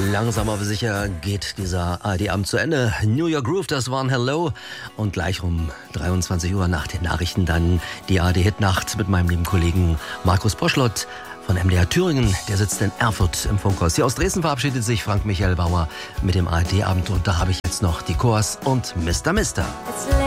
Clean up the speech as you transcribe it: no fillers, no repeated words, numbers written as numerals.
Langsam aber sicher geht dieser ARD-Abend zu Ende. New York Groove, das war ein Hello. Und gleich um 23 Uhr nach den Nachrichten dann die ARD-Hitnacht mit meinem lieben Kollegen Markus Poschlott von MDR Thüringen. Der sitzt in Erfurt im Funkhaus. Hier aus Dresden verabschiedet sich Frank Michael Bauer mit dem ARD-Abend. Und da habe ich jetzt noch die Chors und Mr. Mister.